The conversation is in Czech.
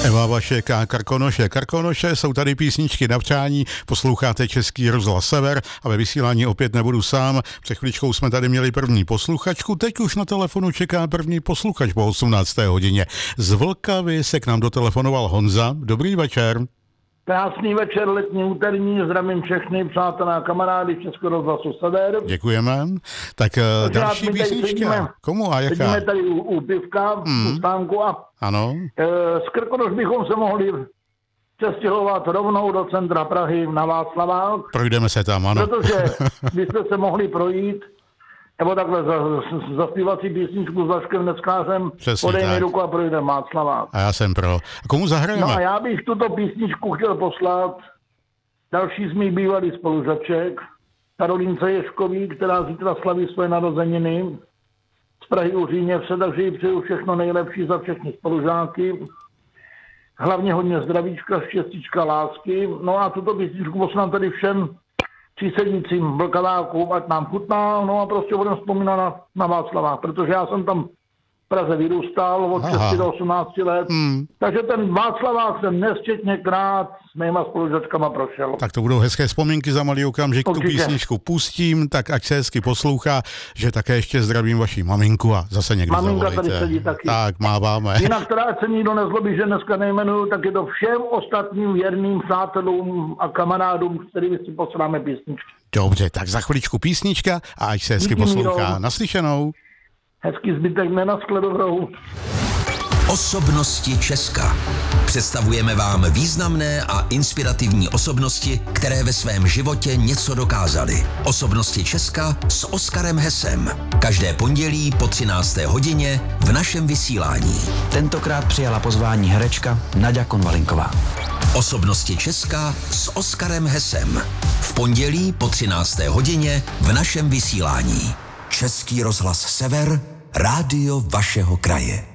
Eva Vašek a Karkonoše. Karkonoše, jsou tady písničky na přání, posloucháte Český rozhlas Sever a ve vysílání opět nebudu sám. Před chvíličkou jsme tady měli první posluchačku, teď už na telefonu čeká první posluchač po 18. hodině. Z Vltavy se k nám dotelefonoval Honza. Dobrý večer. Krásný večer, letní úterní, zdravím všechny přátelé a kamarády Českého rozhlasu Sever. Děkujeme. Tak další písnička. Komu a jaká? Sedíme tady u pivka, u stánku a ano. Z Krkonoš bychom se mohli přestěhovat rovnou do centra Prahy na Václavák. Projdeme se tam, ano. Protože byste se mohli projít, nebo takhle zaspívat si písničku s Vaškem Neckářem, podej mi ruku a projdeme Václavák. A já jsem pro. A komu zahrajeme? No a já bych tuto písničku chtěl poslat další z mých bývalých spolužaček, Karolince Ješkový, která zítra slaví svoje narozeniny z Prahy u Říněvce, takže jí přeju všechno nejlepší za všechny spolužáky. Hlavně hodně zdravíčka, štěstíčka, lásky. No a tuto písničku poslám tady všem přísedícím Vlkavákům, ať nám chutná, no a prostě budeme vzpomínat na Václavák, protože já jsem tam v Praze vyrůstal od 6 do 18 let, takže ten Václavák jsem nesčetněkrát s mýma spolužačkama prošel. Tak to budou hezké vzpomínky za malý okamžik, určitě. Tu písničku pustím, tak ať se hezky poslouchá, že také ještě zdravím vaši maminku a zase někdy Maminka zavolejte. tady sedí taky. Tak, máváme. Jinak teda se nikdo nezlobí, že dneska nejmenuju, tak je to všem ostatním věrným přátelům a kamarádům, s kterými si posláme písničky. Dobře, tak za chviličku písnička a ať se hezky poslouchá. Naslyšenou. Hezký zbytek dne, na shledanou. Osobnosti Česka. Představujeme vám významné a inspirativní osobnosti, které ve svém životě něco dokázaly. Osobnosti Česka s Oskarem Hesem. Každé pondělí po 13. hodině v našem vysílání. Tentokrát přijala pozvání herečka Naďa Konvalinková. Osobnosti Česka s Oskarem Hesem. V pondělí po 13. hodině v našem vysílání. Český rozhlas Sever, rádio vašeho kraje.